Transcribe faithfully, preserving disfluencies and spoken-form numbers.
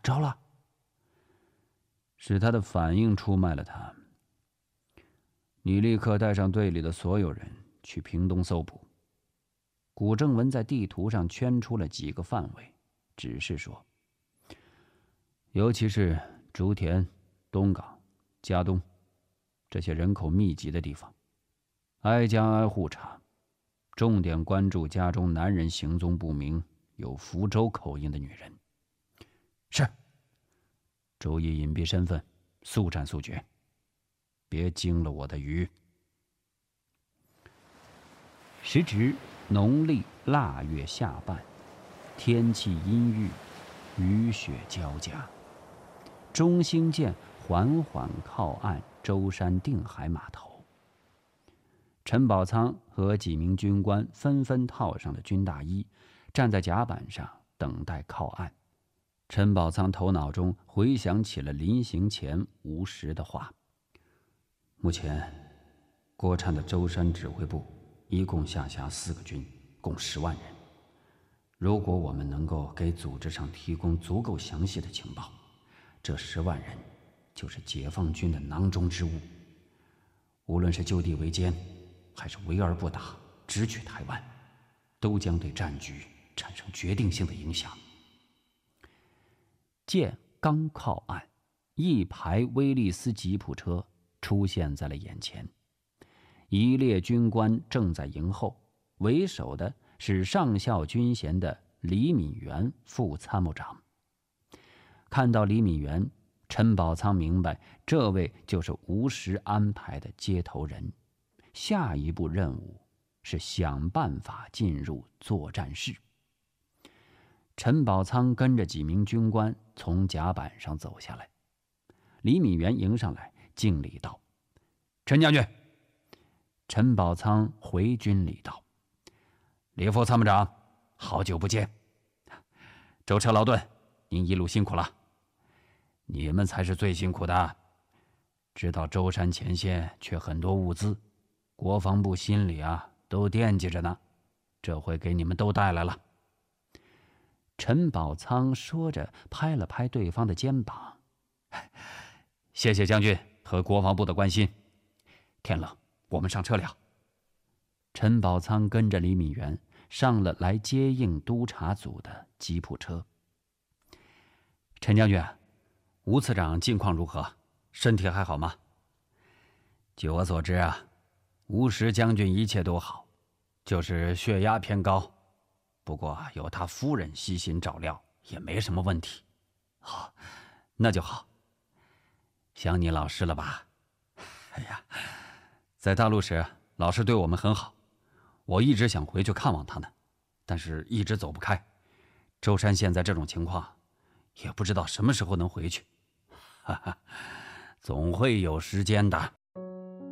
着了？是他的反应出卖了他。你立刻带上队里的所有人去屏东搜捕。古正文在地图上圈出了几个范围，指示说，尤其是竹田、东港、嘉东这些人口密集的地方，挨家挨户查，重点关注家中男人行踪不明、有福州口音的女人。是。注意隐蔽身份，速战速决，别惊了我的鱼。时值农历腊月下半，天气阴郁，雨雪交加。中兴舰缓缓靠岸舟山定海码头。陈宝仓和几名军官纷纷套上了军大衣，站在甲板上等待靠岸。陈宝仓头脑中回想起了临行前吴石的话：目前郭灿的舟山指挥部一共下辖四个军，共十万人。如果我们能够给组织上提供足够详细的情报，这十万人就是解放军的囊中之物。无论是就地为艰，还是围而不打，直取台湾，都将对战局产生决定性的影响。舰刚靠岸，一排威利斯吉普车出现在了眼前，一列军官正在迎候，为首的是上校军衔的李敏元副参谋长。看到李敏元，陈宝仓明白这位就是吴石安排的接头人，下一步任务是想办法进入作战室。陈宝仓跟着几名军官从甲板上走下来，李敏元迎上来敬礼道：陈将军。陈宝仓回军礼道：李副参谋长，好久不见。舟车劳顿，您一路辛苦了。你们才是最辛苦的。知道舟山前线缺很多物资，国防部心里啊都惦记着呢，这回给你们都带来了。陈宝仓说着拍了拍对方的肩膀：谢谢将军和国防部的关心。天冷，我们上车了。陈宝仓跟着李敏元上了来接应督察组的吉普车。陈将军，吴次长近况如何？身体还好吗？据我所知啊，吴石将军一切都好，就是血压偏高，不过有他夫人悉心照料，也没什么问题。好，那就好。想你老师了吧？哎呀，在大陆时老师对我们很好，我一直想回去看望他呢，但是一直走不开。舟山现在这种情况，也不知道什么时候能回去。哈哈，总会有时间的。